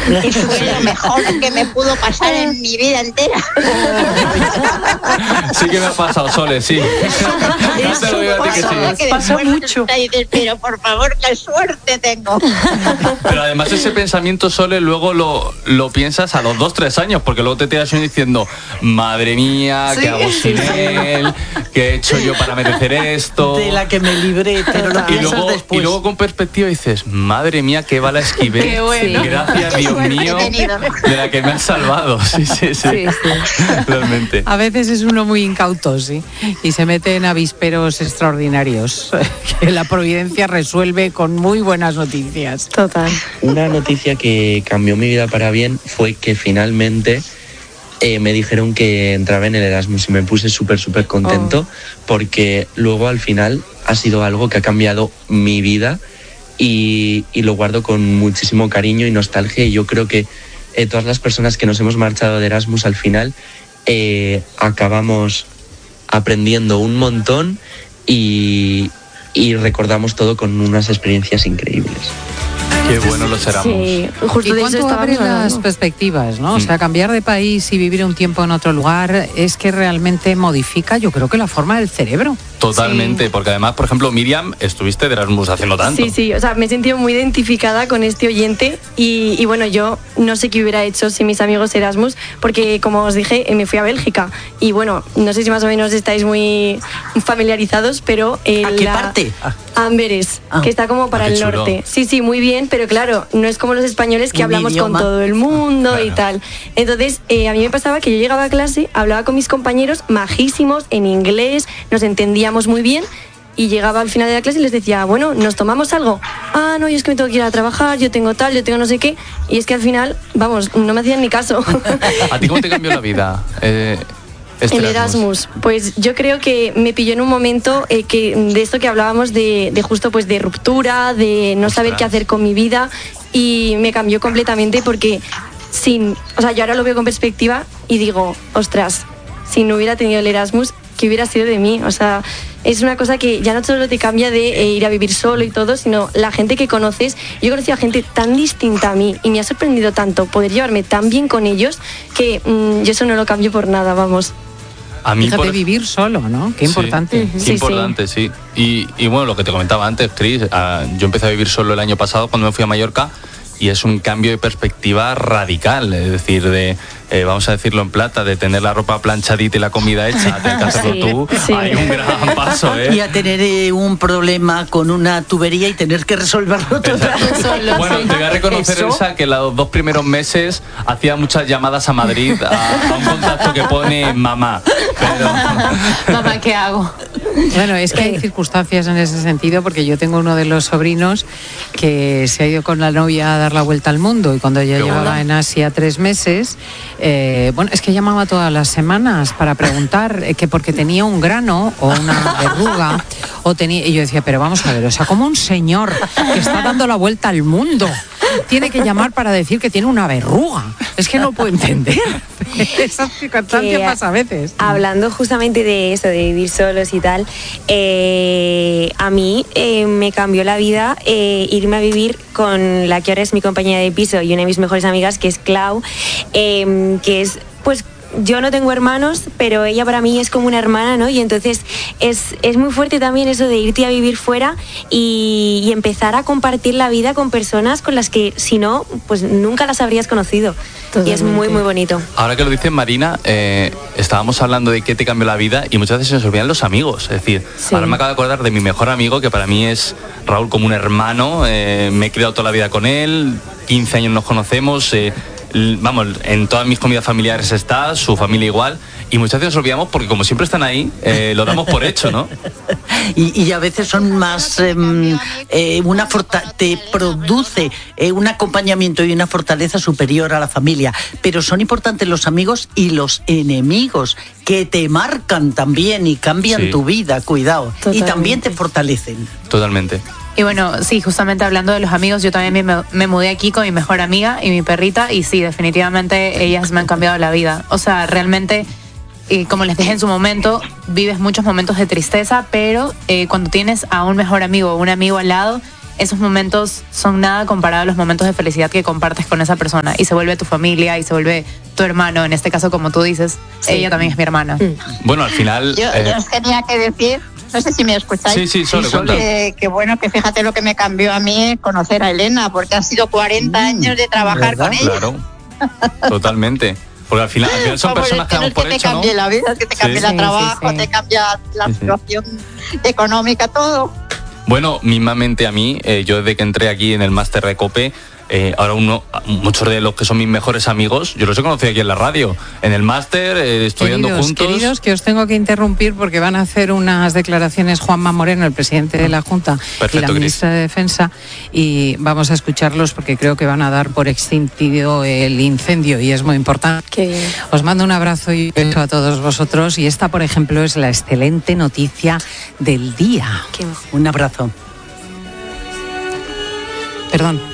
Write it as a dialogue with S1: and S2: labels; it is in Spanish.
S1: Y fue lo mejor que me pudo pasar en mi vida entera.
S2: Sí que me ha pasado, Sole, sí. No te lo digo a ti que sí.
S1: Pasa mucho. Dices, pero por favor, qué suerte tengo.
S2: Pero además ese pensamiento, Sole, luego lo piensas a los 2-3 años, porque luego te quedas diciendo, madre mía, ¿qué hago sin él? ¿Qué he hecho yo para merecer esto?
S3: De la que me libré, pero lo piensas después.
S2: Y luego con perspectiva dices, madre mía, qué bala esquivé.
S4: Qué bueno.
S2: Gracias, Dios mío, de la que me has salvado. Sí. Realmente.
S5: A veces es uno muy incauto, sí, y se mete en avisperos extraordinarios que la providencia resuelve con muy buenas noticias.
S4: Total.
S6: Una noticia que cambió mi vida para bien fue que finalmente me dijeron que entraba en el Erasmus y me puse súper contento porque luego al final ha sido algo que ha cambiado mi vida y lo guardo con muchísimo cariño y nostalgia, y yo creo que todas las personas que nos hemos marchado de Erasmus al final acabamos aprendiendo un montón y recordamos todo con unas experiencias increíbles.
S2: Qué bueno los Erasmus.
S4: Sí, justo
S5: ¿Y cuánto abre las perspectivas, no? O sea, cambiar de país y vivir un tiempo en otro lugar es que realmente modifica, yo creo que la forma del cerebro.
S2: Totalmente, porque además, por ejemplo, Miriam, estuviste de Erasmus haciendo tanto.
S4: Sí, o sea, me he sentido muy identificada con este oyente y bueno, yo no sé qué hubiera hecho sin mis amigos Erasmus, porque como os dije, me fui a Bélgica y bueno, no sé si más o menos estáis muy familiarizados, pero...
S3: ¿A qué parte?
S4: Amberes, que está como para el
S2: chulo.
S4: norte. Sí, muy bien, pero claro, no es como los españoles que hablamos
S3: idioma
S4: con todo el mundo
S2: Claro.
S4: y tal. Entonces, a mí me pasaba que yo llegaba a clase, hablaba con mis compañeros majísimos en inglés, nos entendíamos muy bien, y llegaba al final de la clase y les decía, bueno, ¿nos tomamos algo? Ah, no, yo es que me tengo que ir a trabajar, yo tengo tal, yo tengo no sé qué, y es que al final, vamos, no me hacían ni caso.
S2: ¿A ti cómo te cambió la vida?
S4: El Erasmus, pues yo creo que me pilló en un momento que de esto que hablábamos de justo pues de ruptura, de no saber qué hacer con mi vida, y me cambió completamente porque o sea, yo ahora lo veo con perspectiva y digo, ostras, si no hubiera tenido el Erasmus, ¿qué hubiera sido de mí? O sea, es una cosa que ya no solo te cambia de ir a vivir solo y todo, sino la gente que conoces. Yo he conocido a gente tan distinta a mí y me ha sorprendido tanto poder llevarme tan bien con ellos que yo eso no lo cambio por nada, vamos.
S2: A mí
S5: Fíjate, vivir solo, ¿no? Qué importante.
S2: Qué importante, sí. Y bueno, lo que te comentaba antes, Cris, yo empecé a vivir solo el año pasado cuando me fui a Mallorca, y es un cambio de perspectiva radical, es decir, vamos a decirlo en plata, de tener la ropa planchadita y la comida hecha, de que hacerlo tú, hay un gran paso,
S3: Y a tener un problema con una tubería y tener que resolverlo todo.
S2: Bueno, te voy a reconocer, Elsa, que los 2 primeros meses hacía muchas llamadas a Madrid a un contacto que pone mamá.
S4: Mamá, ¿qué hago?
S5: Bueno, es que hay circunstancias en ese sentido, porque yo tengo uno de los sobrinos que se ha ido con la novia a dar la vuelta al mundo, y cuando ya llevaba en Asia 3 meses, bueno, es que llamaba todas las semanas para preguntar que porque tenía un grano o una verruga, y yo decía, pero vamos a ver, o sea, como un señor que está dando la vuelta al mundo tiene que llamar para decir que tiene una verruga. Es que no puedo entender. Esa circunstancia pasa a veces.
S7: Hablando justamente de eso, de vivir solos y tal, a mí me cambió la vida irme a vivir con la que ahora es mi compañera de piso y una de mis mejores amigas, que es Clau, que es, pues, yo no tengo hermanos, pero ella para mí es como una hermana, ¿no? Y entonces es muy fuerte también eso de irte a vivir fuera y empezar a compartir la vida con personas con las que, si no, pues nunca las habrías conocido. Totalmente. Y es muy, muy bonito.
S2: Ahora que lo dices, Marina, estábamos hablando de qué te cambió la vida y muchas veces se nos olvidan los amigos. Es decir, ahora me acabo de acordar de mi mejor amigo, que para mí es Raúl, como un hermano. Me he criado toda la vida con él, 15 años nos conocemos. Vamos, en todas mis comidas familiares está, su familia igual, y muchas veces nos olvidamos porque como siempre están ahí, lo damos por hecho, ¿no?
S3: Y a veces son más te produce un acompañamiento y una fortaleza superior a la familia, pero son importantes los amigos y los enemigos, que te marcan también y cambian tu vida, cuidado. Totalmente. Y también te fortalecen.
S2: Totalmente.
S8: Y bueno, sí, justamente hablando de los amigos, yo también me mudé aquí con mi mejor amiga y mi perrita, y sí, definitivamente ellas me han cambiado la vida. O sea, realmente, como les dije en su momento, vives muchos momentos de tristeza, pero cuando tienes a un mejor amigo o un amigo al lado, esos momentos son nada comparado a los momentos de felicidad que compartes con esa persona y se vuelve tu familia y se vuelve tu hermano. En este caso, como tú dices, ella también es mi hermana.
S2: Bueno, al final...
S1: Yo os tenía que decir, no sé si me escucháis.
S2: Sí, Sole, cuenta.
S1: Que bueno, que fíjate lo que me cambió a mí conocer a Elena, porque han sido 40 años de trabajar con ella.
S2: Claro, totalmente. Porque al final son personas que damos por hecho, ¿no?
S1: Que te cambie la vida, que te cambie el trabajo, te cambia la situación económica, todo.
S2: Bueno, mismamente a mí, yo desde que entré aquí en el máster de COPE, ahora muchos de los que son mis mejores amigos, yo los he conocido aquí en la radio, en el máster, estudiando juntos.
S5: Queridos, que os tengo que interrumpir porque van a hacer unas declaraciones Juanma Moreno, el presidente de la Junta, y la ministra de Defensa, y vamos a escucharlos porque creo que van a dar por extinguido el incendio y es muy importante.
S4: Qué bien.
S5: Os mando un abrazo y beso a todos vosotros, y esta, por ejemplo, es la excelente noticia del día.
S3: Un abrazo.
S5: Perdón.